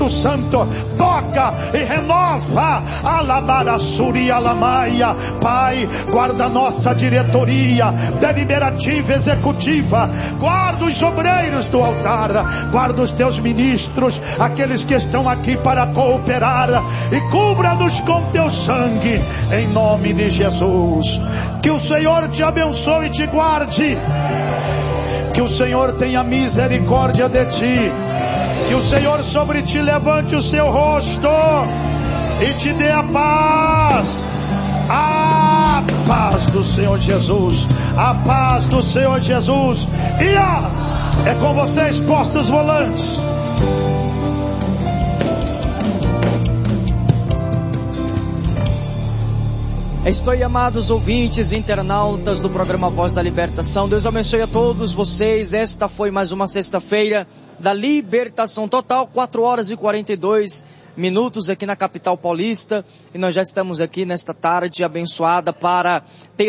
Santo, toca e renova. Alabarassuri alamaia. Pai, guarda a nossa diretoria deliberativa, executiva, guarda os obreiros do altar, guarda os teus ministros, aqueles que estão aqui para cooperar, e cubra-nos com teu sangue, em nome de Jesus. Que o Senhor te abençoe e te guarde, que o Senhor tenha misericórdia de ti, que o Senhor sobre ti levante o seu rosto e te dê a paz do Senhor Jesus, a paz do Senhor Jesus. E é com vocês, postos volantes. Estou aí, amados ouvintes e internautas do programa Voz da Libertação. Deus abençoe a todos vocês. Esta foi mais uma sexta-feira da Libertação Total, 4 horas e 42 minutos aqui na capital paulista. E nós já estamos aqui nesta tarde abençoada para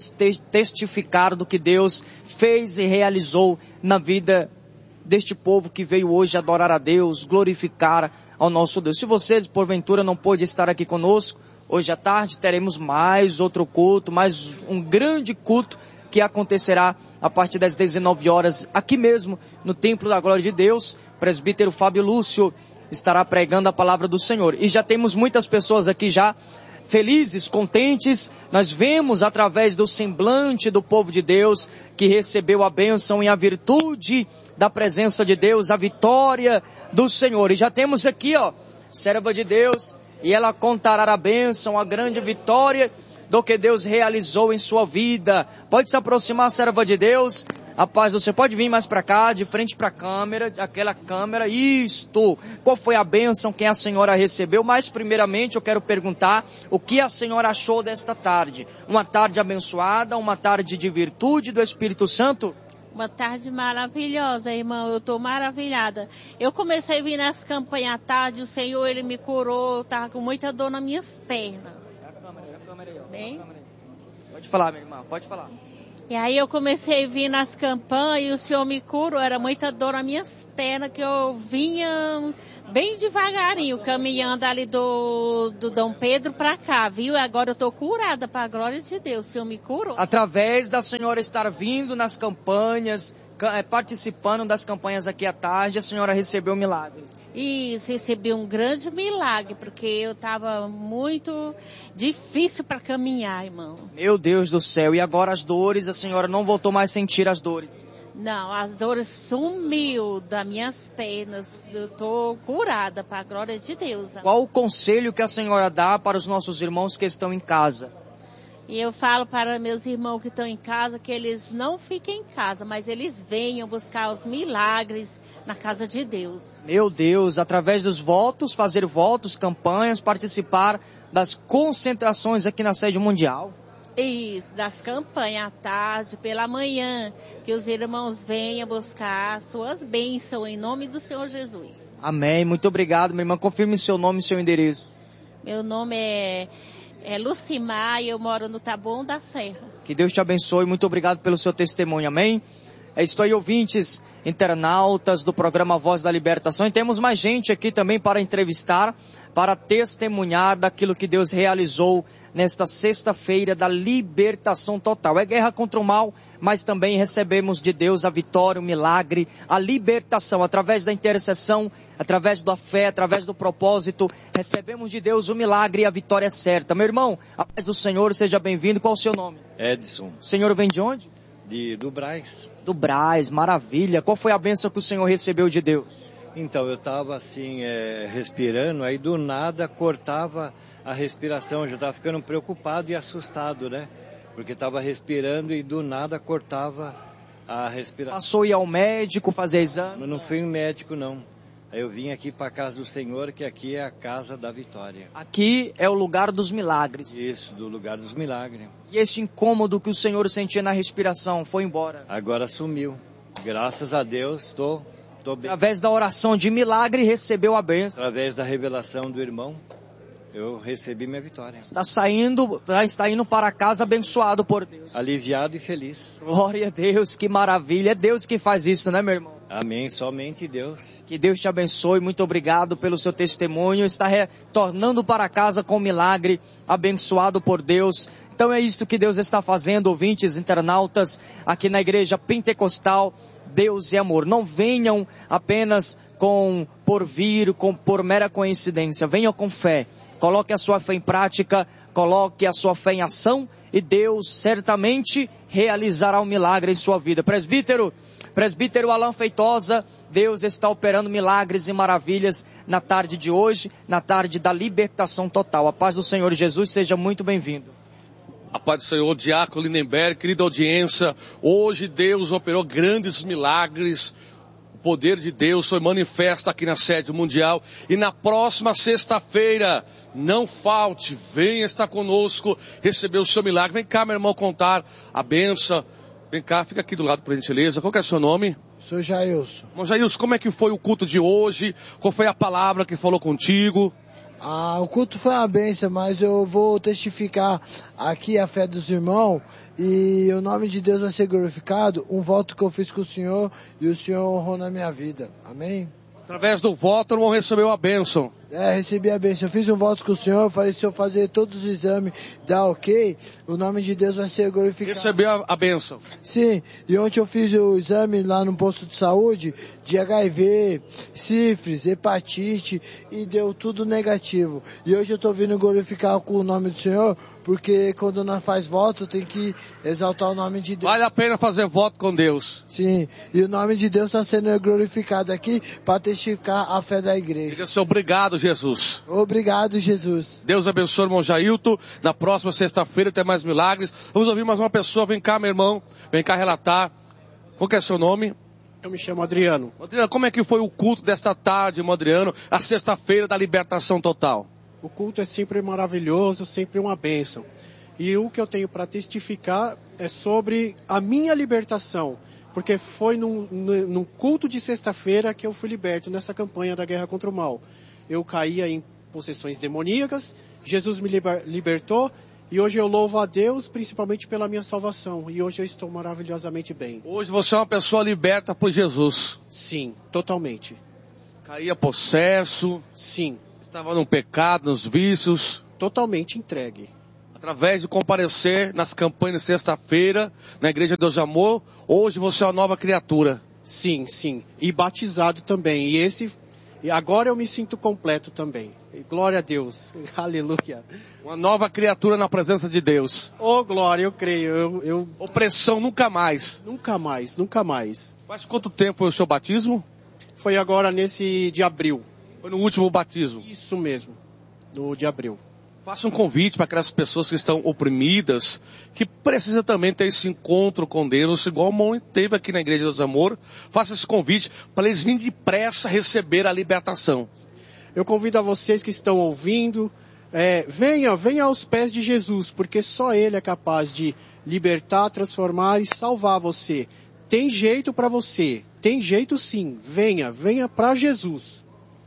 testificar do que Deus fez e realizou na vida deste povo que veio hoje adorar a Deus, glorificar ao nosso Deus. Se você, porventura, não pôde estar aqui conosco, hoje à tarde teremos mais outro culto, mais um grande culto que acontecerá a partir das 19 horas, aqui mesmo no Templo da Glória de Deus. Presbítero Fábio Lúcio estará pregando a palavra do Senhor. E já temos muitas pessoas aqui já felizes, contentes. Nós vemos através do semblante do povo de Deus que recebeu a bênção e a virtude da presença de Deus, a vitória do Senhor. E já temos aqui, serva de Deus, e ela contará a bênção, a grande vitória do que Deus realizou em sua vida. Pode se aproximar, serva de Deus. A paz do Senhor. Pode vir mais para cá, de frente para a câmera, aquela câmera. Isto. Qual foi a bênção que a senhora recebeu? Mas primeiramente eu quero perguntar o que a senhora achou desta tarde. Uma tarde abençoada, uma tarde de virtude do Espírito Santo? Uma tarde maravilhosa, irmão. Eu estou maravilhada. Eu comecei a vir nas campanhas à tarde, o Senhor, Ele me curou. Eu estava com muita dor nas minhas pernas. A câmera aí, ó. Bem? Pode falar, minha irmã, pode falar. E aí eu comecei a vir nas campanhas e o Senhor me curou. Era muita dor nas minhas pernas, que eu vinha bem devagarinho, caminhando ali do Dom Pedro para cá, viu? Agora eu estou curada, para a glória de Deus. O Senhor me curou. Através da senhora estar vindo nas campanhas, participando das campanhas aqui à tarde, a senhora recebeu um milagre. Isso, recebi um grande milagre, porque eu estava muito difícil para caminhar, irmão. Meu Deus do céu, e agora as dores, a senhora não voltou mais a sentir as dores? Não, as dores sumiu das minhas pernas, eu estou curada, para a glória de Deus. Qual o conselho que a senhora dá para os nossos irmãos que estão em casa? E eu falo para meus irmãos que estão em casa que eles não fiquem em casa, mas eles venham buscar os milagres na casa de Deus. Meu Deus, através dos votos, fazer votos, campanhas, participar das concentrações aqui na sede mundial. Isso, das campanhas à tarde, pela manhã, que os irmãos venham buscar suas bênçãos em nome do Senhor Jesus. Amém, muito obrigado, minha irmã. Confirme seu nome e seu endereço. Meu nome é Lucimar e eu moro no Taboão da Serra. Que Deus te abençoe, muito obrigado pelo seu testemunho, amém? Estou aí, ouvintes, internautas do programa Voz da Libertação, e temos mais gente aqui também para entrevistar, para testemunhar daquilo que Deus realizou nesta sexta-feira da libertação total. É guerra contra o mal, mas também recebemos de Deus a vitória, o milagre, a libertação, através da intercessão, através da fé, através do propósito, recebemos de Deus o milagre e a vitória certa. Meu irmão, a paz do Senhor, seja bem-vindo. Qual o seu nome? Edson. O senhor vem de onde? Do Brás. Do Brás, maravilha. Qual foi a bênção que o senhor recebeu de Deus? Então, eu estava assim, respirando, aí do nada cortava a respiração. Eu já estava ficando preocupado e assustado, né? Porque estava respirando e do nada cortava a respiração. Passou a ir ao médico fazer exame? Não fui médico, não. Aí eu vim aqui para a casa do Senhor, que aqui é a casa da vitória. Aqui é o lugar dos milagres. Isso, do lugar dos milagres. E esse incômodo que o senhor sentia na respiração foi embora? Agora sumiu. Graças a Deus, estou bem. Através da oração de milagre, recebeu a bênção. Através da revelação do irmão, Eu recebi minha vitória. Está indo para casa abençoado por Deus. Aliviado e feliz. Glória a Deus, que maravilha. É Deus que faz isso, né, meu irmão? Amém, somente Deus. Que Deus te abençoe, muito obrigado pelo seu testemunho. Está retornando para casa com milagre, abençoado por Deus. Então é isso que Deus está fazendo, ouvintes, internautas, aqui na Igreja Pentecostal. Deus é amor. Não venham apenas por mera coincidência. Venham com fé. Coloque a sua fé em prática, coloque a sua fé em ação e Deus certamente realizará um milagre em sua vida. Presbítero Alain Feitosa, Deus está operando milagres e maravilhas na tarde de hoje, na tarde da libertação total. A paz do Senhor Jesus, seja muito bem-vindo. A paz do Senhor, Diácono Lindenberg, querida audiência, hoje Deus operou grandes milagres. O poder de Deus foi manifesto aqui na sede mundial e na próxima sexta-feira, não falte, venha estar conosco, receber o seu milagre. Vem cá, meu irmão, contar a bênção. Vem cá, fica aqui do lado, por gentileza. Qual que é o seu nome? Sou Jailson. Irmão Jailson, como é que foi o culto de hoje? Qual foi a palavra que falou contigo? O culto foi uma bênção, mas eu vou testificar aqui a fé dos irmãos e o nome de Deus vai ser glorificado. Um voto que eu fiz com o Senhor e o Senhor honrou na minha vida. Amém? Através do voto, o irmão recebeu a bênção. Recebi a bênção. Eu fiz um voto com o Senhor, eu falei, se eu fazer todos os exames, dá ok, o nome de Deus vai ser glorificado. Recebeu a bênção. Sim, e ontem eu fiz o exame lá no posto de saúde, de HIV, sífilis, hepatite, e deu tudo negativo. E hoje eu estou vindo glorificar com o nome do Senhor, porque quando nós faz voto, tem que exaltar o nome de Deus. Vale a pena fazer voto com Deus. Sim, e o nome de Deus está sendo glorificado aqui para testificar a fé da igreja. Diga assim, obrigado, Jesus. Obrigado, Jesus. Deus abençoe o irmão Jailton. Na próxima sexta-feira tem mais milagres. Vamos ouvir mais uma pessoa. Vem cá, meu irmão. Vem cá relatar. Qual que é o seu nome? Eu me chamo Adriano. Adriano, como é que foi o culto desta tarde, irmão Adriano? A sexta-feira da libertação total. O culto é sempre maravilhoso, sempre uma bênção. E o que eu tenho para testificar é sobre a minha libertação. Porque foi num culto de sexta-feira que eu fui liberto nessa campanha da guerra contra o mal. Eu caía em possessões demoníacas, Jesus me libertou e hoje eu louvo a Deus principalmente pela minha salvação. E hoje eu estou maravilhosamente bem. Hoje você é uma pessoa liberta por Jesus. Sim, totalmente. Caía possesso. Sim. Estava no pecado, nos vícios. Totalmente entregue. Através de comparecer nas campanhas de sexta-feira, na Igreja Deus de Amor, hoje você é uma nova criatura. Sim, sim. E batizado também. E agora eu me sinto completo também. E glória a Deus. Aleluia. Uma nova criatura na presença de Deus. Oh, glória, eu creio. Opressão nunca mais. Nunca mais, nunca mais. Mas quanto tempo foi o seu batismo? Foi agora nesse de abril. Foi no último batismo? Isso mesmo, no de abril. Faça um convite para aquelas pessoas que estão oprimidas, que precisam também ter esse encontro com Deus, igual o irmão teve aqui na Igreja Deus Amor. Faça esse convite para eles virem depressa receber a libertação. Eu convido a vocês que estão ouvindo, venha aos pés de Jesus, porque só Ele é capaz de libertar, transformar e salvar você. Tem jeito para você, tem jeito sim. Venha para Jesus.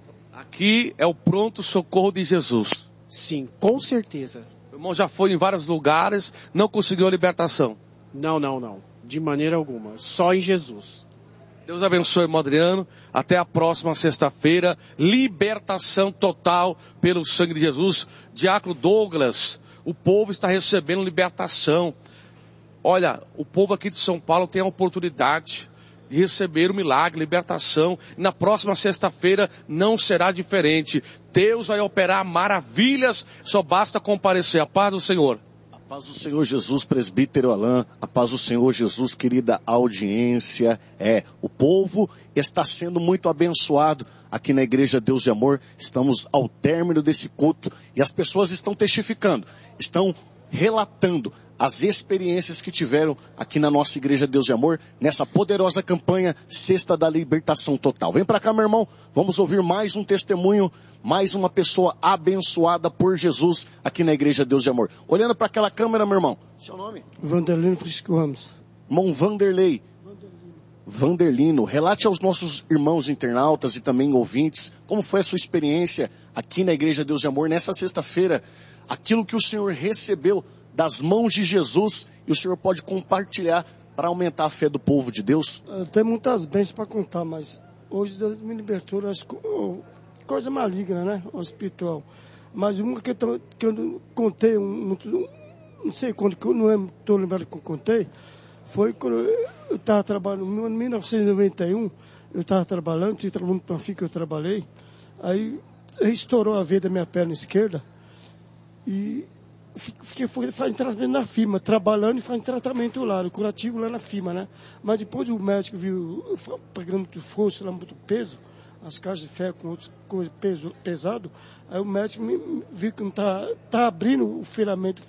Aqui é o pronto socorro de Jesus. Sim, com certeza. O irmão já foi em vários lugares, não conseguiu a libertação. Não. De maneira alguma. Só em Jesus. Deus abençoe, irmão Adriano. Até a próxima sexta-feira. Libertação total pelo sangue de Jesus. Diácono Douglas, o povo está recebendo libertação. Olha, o povo aqui de São Paulo tem a oportunidade de receber o milagre, libertação. E na próxima sexta-feira não será diferente. Deus vai operar maravilhas, só basta comparecer. A paz do Senhor. A paz do Senhor Jesus, presbítero Alain. A paz do Senhor Jesus, querida audiência. O povo está sendo muito abençoado aqui na Igreja Deus de Amor. Estamos ao término desse culto e as pessoas estão testificando, estão relatando as experiências que tiveram aqui na nossa Igreja Deus de Amor, nessa poderosa campanha Sexta da Libertação Total. Vem pra cá, meu irmão, vamos ouvir mais um testemunho, mais uma pessoa abençoada por Jesus aqui na Igreja Deus de Amor. Olhando para aquela câmera, meu irmão, seu nome? Vanderlei Frisco Ramos. Irmão Vanderlei. Vanderlino, relate aos nossos irmãos internautas e também ouvintes, como foi a sua experiência aqui na Igreja Deus de Amor, nessa sexta-feira, aquilo que o Senhor recebeu das mãos de Jesus, e o Senhor pode compartilhar para aumentar a fé do povo de Deus. Tem muitas bênçãos para contar, mas hoje Deus me libertou das coisas malignas, né, o espiritual. Mas uma que eu contei, não sei quando, não estou lembrado que eu contei, foi quando eu estava trabalhando, em 1991, eu estava trabalhando, tinha trabalhado para que eu trabalhei, aí estourou a veia da minha perna esquerda, e fiquei fazendo tratamento na firma, trabalhando e fazendo tratamento lá, o curativo lá na firma, né? Mas depois o médico viu, pegando muito força, lá, muito peso, as caixas de ferro com outras coisas pesado, aí o médico viu que não tá abrindo o furamento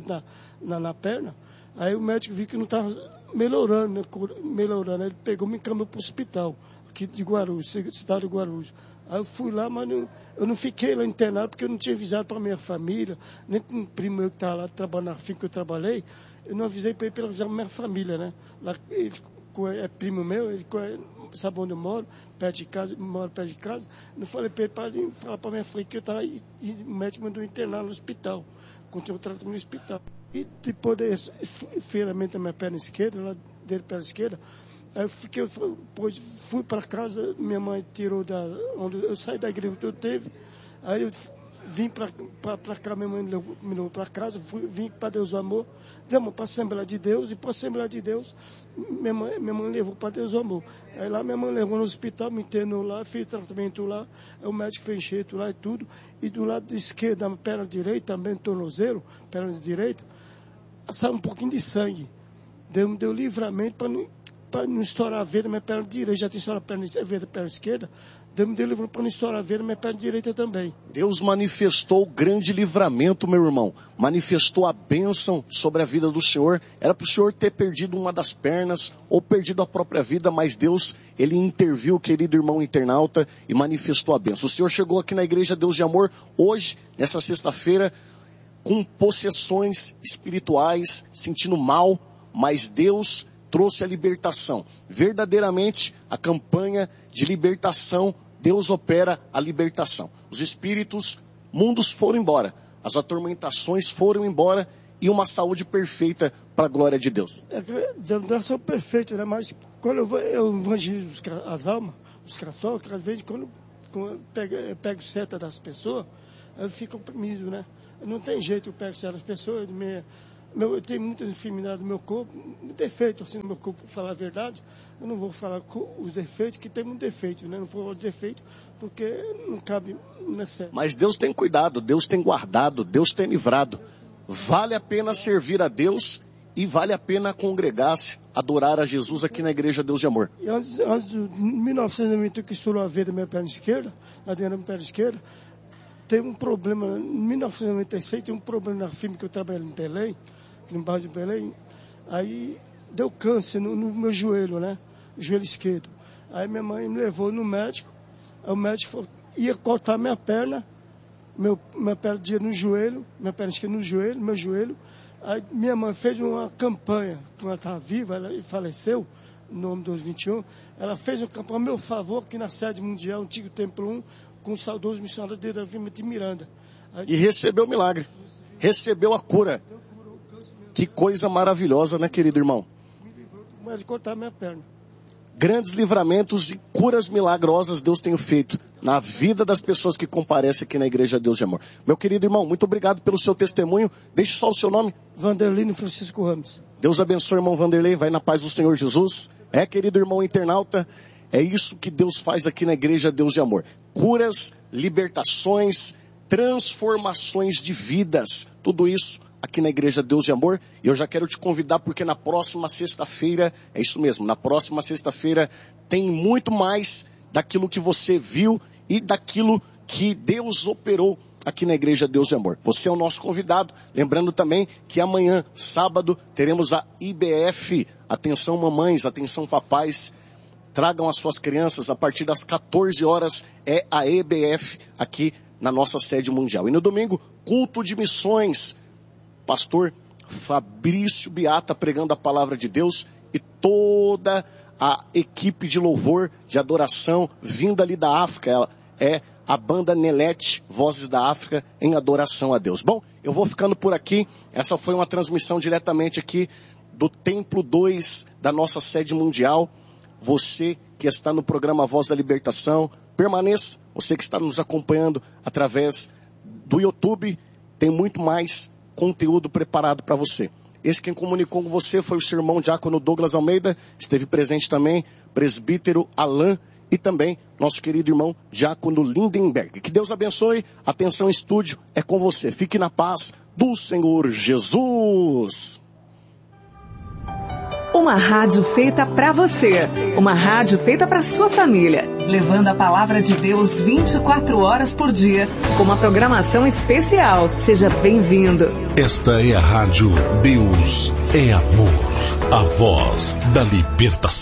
na perna, aí o médico viu que não estava melhorando, né? Ele pegou e me encaminhou para o hospital, aqui de Guarulhos, cidade de Guarulhos. Aí eu fui lá, mas eu não fiquei lá internado, porque eu não tinha avisado para a minha família, nem para um primo meu que estava lá trabalhando na firma que eu trabalhei, eu não avisei para ele avisar para a minha família, né? Lá, ele é primo meu, ele sabe onde eu moro, moro perto de casa. Não falei para ele falar para minha família que eu estava, e o médico mandou internar no hospital, continuei o tratamento no hospital. E depois desse ferimento da minha perna esquerda, lá dele perna esquerda, aí fui para casa, minha mãe tirou onde eu saí da igreja que eu teve, aí eu vim para cá, minha mãe me levou para casa, vim para Deus do Amor, para a Assembleia de Deus, e para a Assembleia de Deus, minha mãe levou para Deus do Amor. Aí lá minha mãe levou no hospital, me internou lá, fiz tratamento lá, aí o médico fez enxerto lá e tudo, e do lado esquerdo, da perna direita, também tornozelo, perna direita, saiu um pouquinho de sangue. Deu livramento para não estourar a veia da minha perna direita, já tinha estourado a veia da perna esquerda, Deus me deu livramento para não estourar a veia da minha perna direita também. Deus manifestou o grande livramento, meu irmão, manifestou a bênção sobre a vida do Senhor. Era para o Senhor ter perdido uma das pernas ou perdido a própria vida, mas Deus, Ele interviu, querido irmão internauta, e manifestou a bênção. O Senhor chegou aqui na Igreja Deus de Amor hoje, nessa sexta-feira, com possessões espirituais, sentindo mal, mas Deus trouxe a libertação. Verdadeiramente, a campanha de libertação, Deus opera a libertação. Os espíritos mundos foram embora, as atormentações foram embora e uma saúde perfeita para a glória de Deus. Deus não é só perfeito, né? Mas quando eu evangelizo as almas, os católicos, às vezes quando eu pego seta das pessoas, eu fico oprimido, né? Não tem jeito, eu pego seta das pessoas, eu tenho muitas enfermidades no meu corpo, defeito assim no meu corpo, para falar a verdade. Eu não vou falar os defeitos, que tem muito defeito, né? Não vou falar os defeitos, porque não cabe na série. Mas Deus tem cuidado, Deus tem guardado, Deus tem livrado. Vale a pena servir a Deus e vale a pena congregar-se, adorar a Jesus aqui na Igreja Deus de Amor. E antes de 1990, que estourou a veia da minha perna esquerda, lá dentro da minha perna esquerda, teve um problema, em 1996, teve um problema na firma que eu trabalhei em Belém, no bairro de Belém, aí deu câncer no meu joelho, né? Joelho esquerdo. Aí minha mãe me levou no médico, aí o médico falou, ia cortar minha perna, minha perna no joelho, minha perna esquerda no joelho, meu joelho. Aí minha mãe fez uma campanha, quando ela estava viva, ela faleceu, no nome dos 21, ela fez uma campanha a meu favor aqui na sede mundial, Antigo Templo 1, com o saudoso missionário de Davi de Miranda. Aí, e recebeu o milagre, recebeu a cura. Que coisa maravilhosa, né, querido irmão? Me livrou de cortar minha perna. Grandes livramentos e curas milagrosas Deus tem feito na vida das pessoas que comparecem aqui na Igreja Deus de Amor. Meu querido irmão, muito obrigado pelo seu testemunho. Deixe só o seu nome. Vanderlino Francisco Ramos. Deus abençoe, irmão Vanderlei. Vai na paz do Senhor Jesus. Querido irmão internauta, é isso que Deus faz aqui na Igreja Deus de Amor. Curas, libertações, transformações de vidas. Tudo isso aqui na Igreja Deus de Amor. E eu já quero te convidar, porque na próxima sexta-feira, é isso mesmo, na próxima sexta-feira tem muito mais daquilo que você viu e daquilo que Deus operou aqui na Igreja Deus de Amor. Você é o nosso convidado. Lembrando também que amanhã, sábado, teremos a IBF. Atenção mamães, atenção papais. Tragam as suas crianças, a partir das 14 horas é a EBF aqui na nossa sede mundial. E no domingo, culto de missões. Pastor Fabrício Beata pregando a palavra de Deus e toda a equipe de louvor, de adoração, vinda ali da África. Ela é a banda Nelete, Vozes da África, em adoração a Deus. Bom, eu vou ficando por aqui. Essa foi uma transmissão diretamente aqui do Templo 2 da nossa sede mundial. Você que está no programa Voz da Libertação, permaneça. Você que está nos acompanhando através do YouTube, tem muito mais conteúdo preparado para você. Esse quem comunicou com você foi o seu irmão diácono Douglas Almeida, esteve presente também presbítero Alain e também nosso querido irmão diácono Lindenberg. Que Deus abençoe. Atenção, estúdio, é com você. Fique na paz do Senhor Jesus. Uma rádio feita para você. Uma rádio feita para sua família. Levando a palavra de Deus 24 horas por dia. Com uma programação especial. Seja bem-vindo. Esta é a rádio Deus é Amor. A voz da libertação.